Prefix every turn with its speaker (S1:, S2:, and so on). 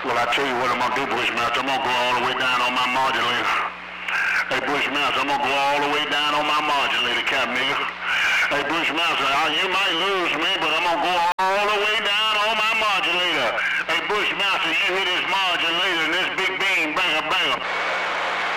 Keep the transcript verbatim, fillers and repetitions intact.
S1: Well, I tell you what I'm gonna do, Bushmaster. I'm gonna go all the way down on my modulator. Hey, Bushmaster, I'm gonna go all the way down on my modulator, Cap nigga. Hey, Bushmaster, you might lose me, but I'm gonna go all the way down on my modulator. Hey, Bushmaster, you hit this modulator.